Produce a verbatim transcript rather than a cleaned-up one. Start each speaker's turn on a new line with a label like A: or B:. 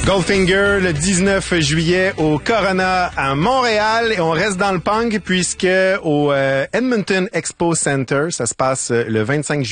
A: Goldfinger le dix-neuf juillet au Corona à Montréal et on reste dans le punk puisque au euh, Edmonton Expo Center, ça se passe le vingt-cinq juillet.